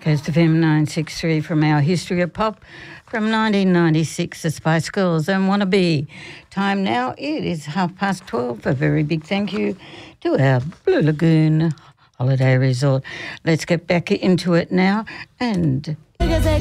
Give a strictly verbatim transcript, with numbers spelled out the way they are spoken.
Coast F M nine sixty-three from our History of Pop from nineteen ninety-six, the Spice Girls and Wanna Be. Time now, it is half past twelve. A very big thank you to our Blue Lagoon Holiday Resort. Let's get back into it now and...